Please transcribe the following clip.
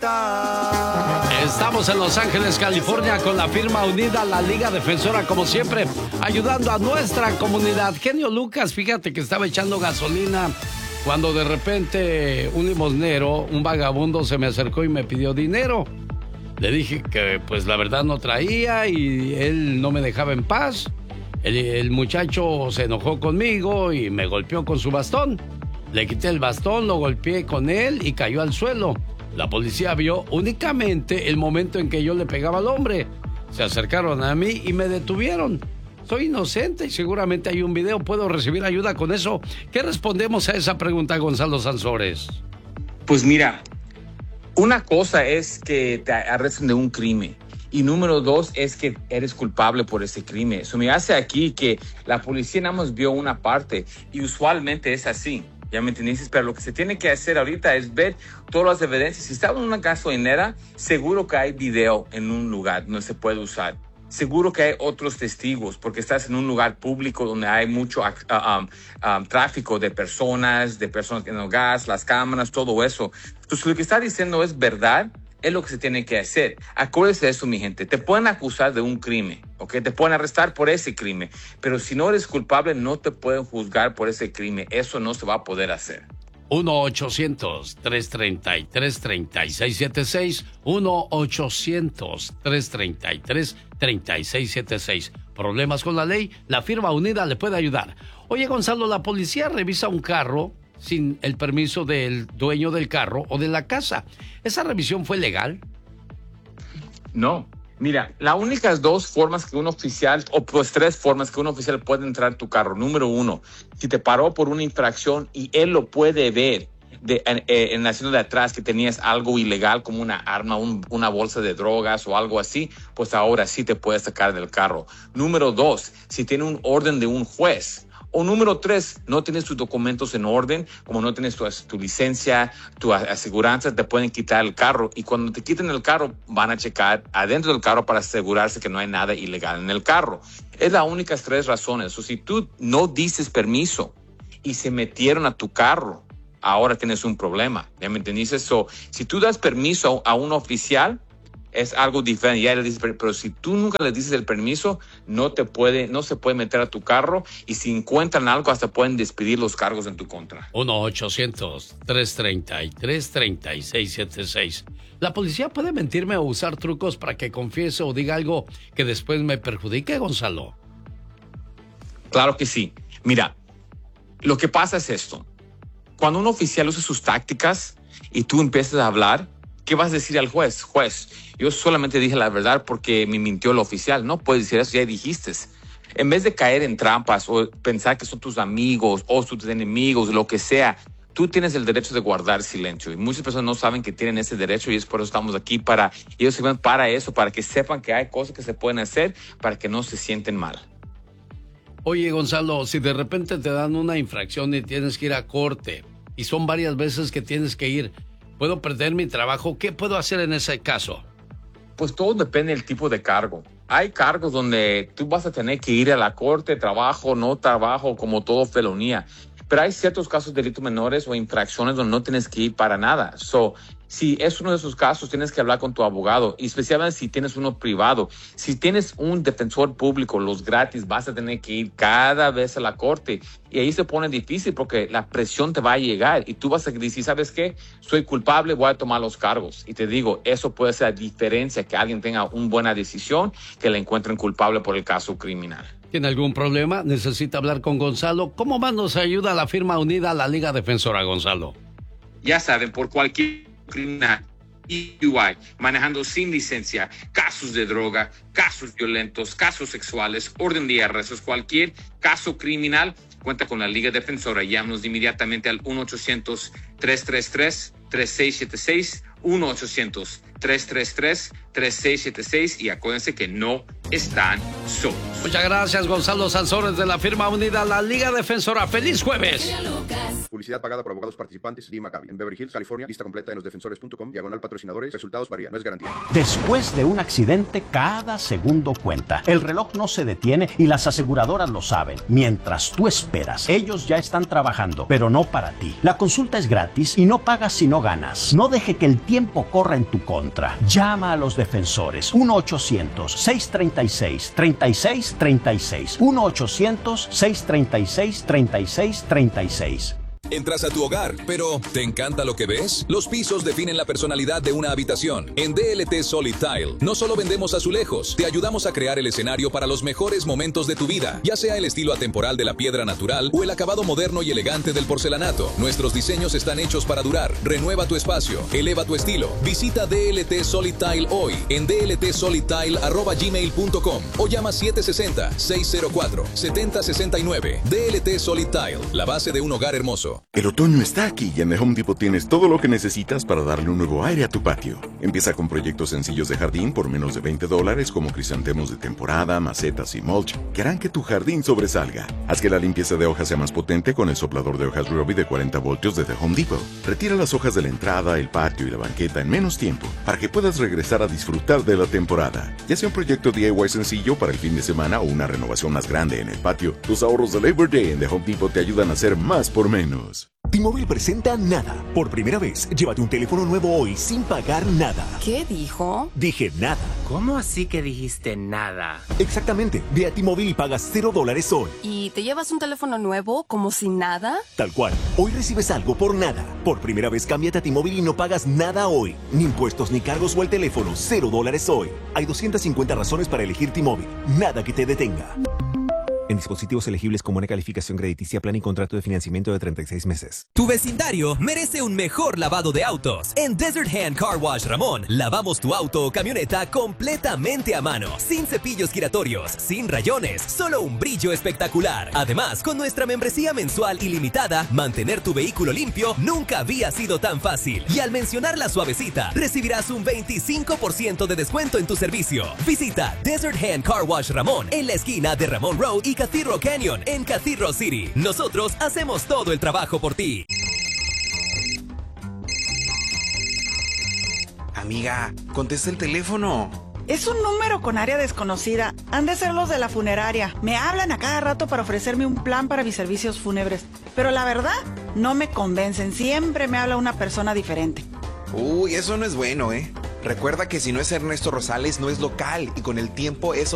Estamos en Los Ángeles, California, con la firma unida, la Liga Defensora, como siempre, ayudando a nuestra comunidad. Genio Lucas, fíjate que estaba echando gasolina cuando de repente un limosnero, un vagabundo, se me acercó y me pidió dinero. Le dije que pues la verdad no traía y él no me dejaba en paz. El muchacho se enojó conmigo y me golpeó con su bastón. Le quité el bastón, lo golpeé con él y cayó al suelo. La policía vio únicamente el momento en que yo le pegaba al hombre. Se acercaron a mí y me detuvieron. Soy inocente y seguramente hay un video. ¿Puedo recibir ayuda con eso? ¿Qué respondemos a esa pregunta, Gonzalo Sansores? Pues mira, una cosa es que te arresten de un crimen. Y número dos es que eres culpable por ese crimen. Eso me hace aquí que la policía nada más vio una parte. Y usualmente es así. ¿Ya me entendiste? Pero lo que se tiene que hacer ahorita es ver todas las evidencias. Si estaba en una gasolinera, seguro que hay video en un lugar donde se puede usar. Seguro que hay otros testigos, porque estás en un lugar público donde hay mucho tráfico de personas en el gas, las cámaras, todo eso. Entonces, lo que está diciendo es verdad, es lo que se tiene que hacer. Acuérdese de eso, mi gente. Te pueden acusar de un crimen, ¿ok? Te pueden arrestar por ese crimen. Pero si no eres culpable, no te pueden juzgar por ese crimen. Eso no se va a poder hacer. 1-800-333-3676. 1-800-333-3676. ¿Problemas con la ley? La firma unida le puede ayudar. Oye, Gonzalo, la policía revisa un carro sin el permiso del dueño del carro o de la casa. ¿Esa revisión fue legal? No. Mira, las únicas dos formas que un oficial, o pues tres formas que un oficial puede entrar a tu carro. Número uno, si te paró por una infracción y él lo puede ver en la escena de atrás que tenías algo ilegal como una arma, una bolsa de drogas o algo así, pues ahora sí te puede sacar del carro. Número dos, si tiene un orden de un juez. O número tres, no tienes tus documentos en orden, como no tienes tu licencia, tu aseguranza, te pueden quitar el carro. Y cuando te quiten el carro, van a checar adentro del carro para asegurarse que no hay nada ilegal en el carro. Es las únicas tres razones. O si tú no dices permiso y se metieron a tu carro, ahora tienes un problema. ¿Ya me entendiste? Si tú das permiso a un oficial, es algo diferente, ya le dices, pero si tú nunca le dices el permiso, no se puede meter a tu carro y si encuentran algo hasta pueden despedir los cargos en tu contra. 1-800-333-3676. ¿La policía puede mentirme o usar trucos para que confiese o diga algo que después me perjudique, Gonzalo? Claro que sí. Mira, lo que pasa es esto. Cuando un oficial usa sus tácticas y tú empiezas a hablar, ¿qué vas a decir al juez? Juez, yo solamente dije la verdad porque me mintió el oficial. No puedes decir eso, ya dijiste. En vez de caer en trampas o pensar que son tus amigos o tus enemigos, lo que sea, tú tienes el derecho de guardar silencio. Y muchas personas no saben que tienen ese derecho y es por eso estamos aquí ellos se van para eso, para que sepan que hay cosas que se pueden hacer para que no se sienten mal. Oye, Gonzalo, si de repente te dan una infracción y tienes que ir a corte y son varias veces que tienes que ir, ¿puedo perder mi trabajo? ¿Qué puedo hacer en ese caso? Pues todo depende del tipo de cargo. Hay cargos donde tú vas a tener que ir a la corte, trabajo, no trabajo, como todo felonía. Pero hay ciertos casos de delitos menores o infracciones donde no tienes que ir para nada. Si es uno de esos casos, tienes que hablar con tu abogado, y especialmente si tienes uno privado. Si tienes un defensor público, los gratis, vas a tener que ir cada vez a la corte. Y ahí se pone difícil porque la presión te va a llegar y tú vas a decir, ¿sabes qué? Soy culpable, voy a tomar los cargos. Y te digo, eso puede ser la diferencia, que alguien tenga una buena decisión, que le encuentren culpable por el caso criminal. ¿Tiene algún problema? ¿Necesita hablar con Gonzalo? ¿Cómo más nos ayuda la firma unida a la Liga Defensora, Gonzalo? Ya saben, por cualquier criminal, DUI, manejando sin licencia, casos de droga, casos violentos, casos sexuales, orden de arrestos, cualquier caso criminal, cuenta con la Liga Defensora. Llámanos inmediatamente al 1-800-333-3676, 1-800-333-3676 y acuérdense que no están solos. Muchas gracias, Gonzalo Sanzores, de la firma unida La Liga Defensora. ¡Feliz jueves! Publicidad pagada por abogados participantes de Maccabi. En Beverly Hills, California. Lista completa en losdefensores.com. /patrocinadores. Resultados varían. No es garantía. Después de un accidente, cada segundo cuenta. El reloj no se detiene y las aseguradoras lo saben. Mientras tú esperas, ellos ya están trabajando, pero no para ti. La consulta es gratis y no pagas si no ganas. No deje que el tiempo corra en tu contra. Llama a los defensores. 1-800-636-3636. 1-800-636-3636. Entras a tu hogar, pero ¿te encanta lo que ves? Los pisos definen la personalidad de una habitación. En DLT Solid Tile, no solo vendemos azulejos, te ayudamos a crear el escenario para los mejores momentos de tu vida, ya sea el estilo atemporal de la piedra natural o el acabado moderno y elegante del porcelanato. Nuestros diseños están hechos para durar. Renueva tu espacio, eleva tu estilo. Visita DLT Solid Tile hoy en dltsolidtile@gmail.com o llama 760-604-7069. DLT Solid Tile, la base de un hogar hermoso. El otoño está aquí y en The Home Depot tienes todo lo que necesitas para darle un nuevo aire a tu patio. Empieza con proyectos sencillos de jardín por menos de $20 como crisantemos de temporada, macetas y mulch que harán que tu jardín sobresalga. Haz que la limpieza de hojas sea más potente con el soplador de hojas Ryobi de 40 voltios de The Home Depot. Retira las hojas de la entrada, el patio y la banqueta en menos tiempo para que puedas regresar a disfrutar de la temporada. Ya sea un proyecto DIY sencillo para el fin de semana o una renovación más grande en el patio, tus ahorros de Labor Day en The Home Depot te ayudan a hacer más por menos. T-Mobile presenta Nada. Por primera vez, llévate un teléfono nuevo hoy sin pagar nada. ¿Qué dijo? Dije nada. ¿Cómo así que dijiste nada? Exactamente. Ve a T-Mobile y pagas $0 hoy. ¿Y te llevas un teléfono nuevo como sin nada? Tal cual. Hoy recibes algo por nada. Por primera vez, cámbiate a T-Mobile y no pagas nada hoy. Ni impuestos, ni cargos o el teléfono. $0 hoy. Hay 250 razones para elegir T-Mobile. Nada que te detenga. En dispositivos elegibles con buena calificación crediticia, plan y contrato de financiamiento de 36 meses. Tu vecindario merece un mejor lavado de autos. En Desert Hand Car Wash Ramón, lavamos tu auto o camioneta completamente a mano, sin cepillos giratorios, sin rayones, solo un brillo espectacular. Además, con nuestra membresía mensual ilimitada, mantener tu vehículo limpio nunca había sido tan fácil. Y al mencionar la suavecita, recibirás un 25% de descuento en tu servicio. Visita Desert Hand Car Wash Ramón en la esquina de Ramón Road y Cathedral Canyon en Cathedral City. Nosotros hacemos todo el trabajo por ti. Amiga, contesta el teléfono. Es un número con área desconocida. Han de ser los de la funeraria. Me hablan a cada rato para ofrecerme un plan para mis servicios fúnebres. Pero la verdad, no me convencen. Siempre me habla una persona diferente. Uy, eso no es bueno, ¿eh? Recuerda que si no es Ernesto Rosales, no es local. Y con el tiempo eso